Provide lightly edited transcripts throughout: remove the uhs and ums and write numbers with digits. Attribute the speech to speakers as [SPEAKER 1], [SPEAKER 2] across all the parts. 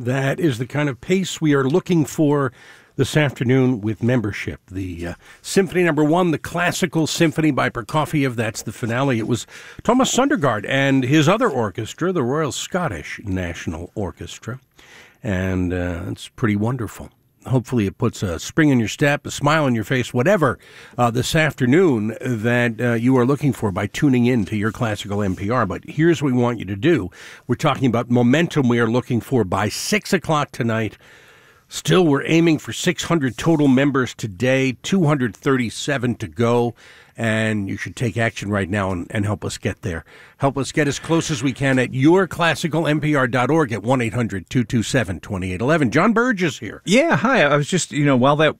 [SPEAKER 1] That is the kind of pace we are looking for this afternoon with membership. The Symphony Number 1, the Classical Symphony by Prokofiev, that's the finale. It was Thomas Søndergaard and his other orchestra, the Royal Scottish National Orchestra. And it's pretty wonderful. Hopefully it puts a spring in your step, a smile on your face, whatever this afternoon that you are looking for by tuning in to your classical NPR. But here's what we want you to do. We're talking about momentum we are looking for by 6 o'clock tonight. Still, we're aiming for 600 total members today, 237 to go. And you should take action right now and help us get there. Help us get as close as we can at yourclassicalnpr.org at 1-800-227-2811. John Burgess here.
[SPEAKER 2] Yeah, hi. I was just, while that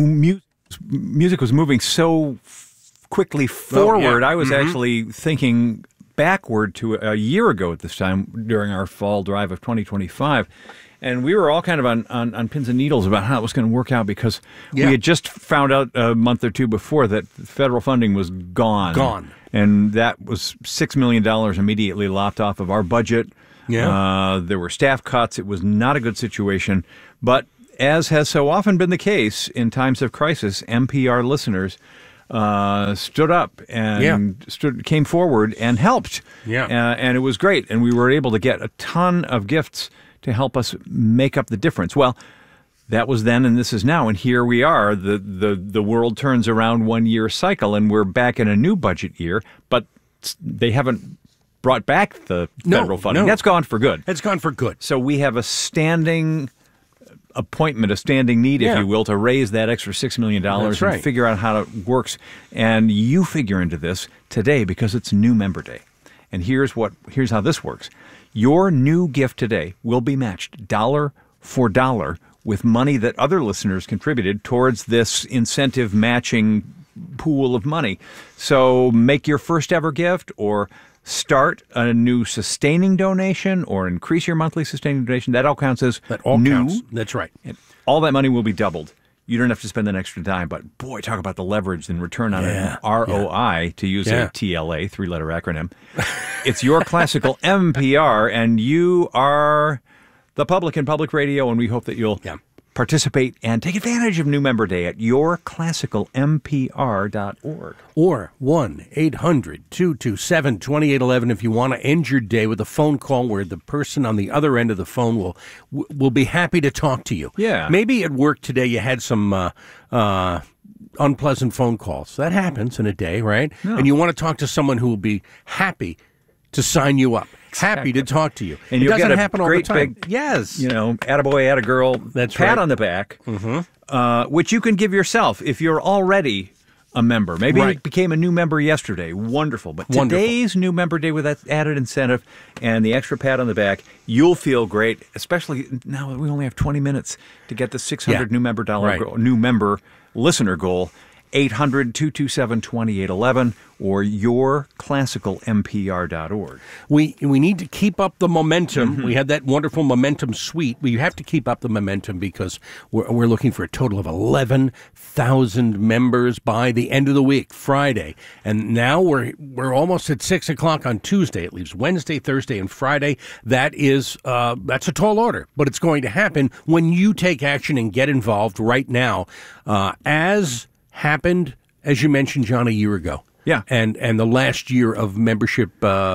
[SPEAKER 2] music was moving so quickly forward, I was actually thinking backward to a year ago at this time during our fall drive of 2025. And we were all kind of on pins and needles about how it was going to work out because we had just found out a month or two before that federal funding was gone. And that was $6 million immediately lopped off of our budget. Yeah. There were staff cuts. It was not a good situation. But as has so often been the case in times of crisis, NPR listeners stood up and came forward and helped. Yeah. And it was great. And we were able to get a ton of gifts to help us make up the difference. Well, that was then and this is now, and here we are. The world turns around 1 year cycle, and we're back in a new budget year, but they haven't brought back the federal funding. That's gone for good.
[SPEAKER 1] It's gone for good.
[SPEAKER 2] So we have a standing appointment, a standing need, if you will, to raise that extra $6 million and figure out how it works. And you figure into this today because it's New Member Day. And here's how this works. Your new gift today will be matched dollar for dollar with money that other listeners contributed towards this incentive matching pool of money. So make your first ever gift or start a new sustaining donation or increase your monthly sustaining donation. That all counts as new.
[SPEAKER 1] Counts. That's right.
[SPEAKER 2] And all that money will be doubled. You don't have to spend an extra dime, but boy, talk about the leverage and return on an ROI, to use a TLA, three-letter acronym. It's Your Classical NPR, and you are the public in public radio, and we hope that you'll participate and take advantage of New Member Day at yourclassicalnpr.org.
[SPEAKER 1] Or 1-800-227-2811 if you want to end your day with a phone call where the person on the other end of the phone will be happy to talk to you.
[SPEAKER 2] Yeah.
[SPEAKER 1] Maybe at work today you had some unpleasant phone calls. That happens in a day, right? No. And you want to talk to someone who will be happy to sign you up. Happy to talk to you.
[SPEAKER 2] And you'll get a great big, attaboy, attagirl, pat on the back, which you can give yourself if you're already a member. Maybe you became a new member yesterday. Wonderful. But today's New Member Day with that added incentive and the extra pat on the back, you'll feel great, especially now that we only have 20 minutes to get the $600 new member new member listener goal. 800-227-2811 or yourclassicalnpr.org.
[SPEAKER 1] We need to keep up the momentum. We had that wonderful momentum suite. We have to keep up the momentum because we're looking for a total of 11,000 members by the end of the week, Friday. And now we're almost at 6 o'clock on Tuesday. It leaves Wednesday, Thursday, and Friday. That's a tall order, but it's going to happen when you take action and get involved right now. As happened, as you mentioned, John, a year ago. Yeah. And the last year of membership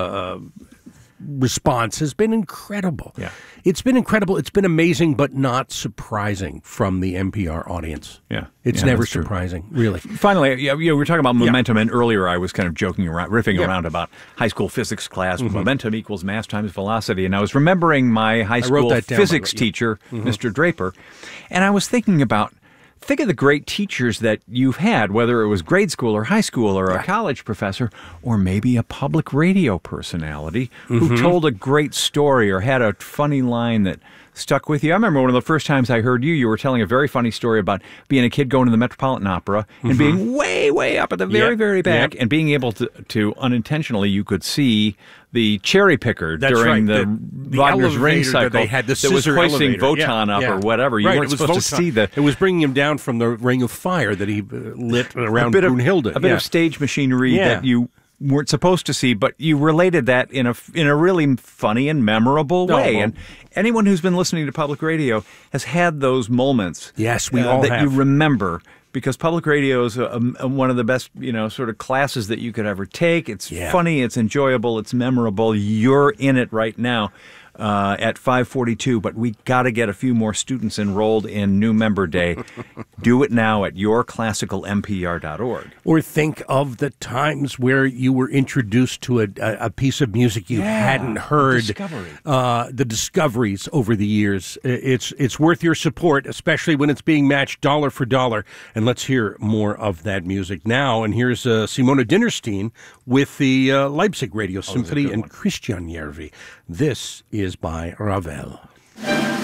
[SPEAKER 1] response has been incredible. Yeah. It's been incredible. It's been amazing, but not surprising from the NPR audience. Yeah. It's never surprising, really.
[SPEAKER 2] Finally, we were talking about momentum, and earlier I was kind of joking around, riffing around about high school physics class. Momentum equals mass times velocity. And I was remembering my high school physics teacher, Mr. Draper, and I was thinking about, think of the great teachers that you've had, whether it was grade school or high school or a college professor or maybe a public radio personality who told a great story or had a funny line that stuck with you. I remember one of the first times I heard you were telling a very funny story about being a kid going to the Metropolitan Opera and being way, way up at the very, very back and being able to unintentionally, you could see the cherry picker during the Wagner's Ring cycle
[SPEAKER 1] they had
[SPEAKER 2] that was hoisting Wotan up or whatever. You weren't supposed to see the...
[SPEAKER 1] It was bringing him down from the ring of fire that he lit around Brunhilde.
[SPEAKER 2] A bit of stage machinery that you weren't supposed to see, but you related that in a really funny and memorable way. And anyone who's been listening to public radio has had those moments.
[SPEAKER 1] Yes, we all
[SPEAKER 2] that
[SPEAKER 1] have.
[SPEAKER 2] You remember, because public radio is one of the best, sort of classes that you could ever take. It's funny, it's enjoyable, it's memorable. You're in it right now. At 542, but we got to get a few more students enrolled in New Member Day. Do it now at yourclassicalmpr.org.
[SPEAKER 1] Or think of the times where you were introduced to a piece of music you hadn't heard. The discoveries over the years. It's worth your support, especially when it's being matched dollar for dollar. And let's hear more of that music now. And here's Simona Dinnerstein with the Leipzig Radio Symphony and Christian Järvi. This is by Ravel.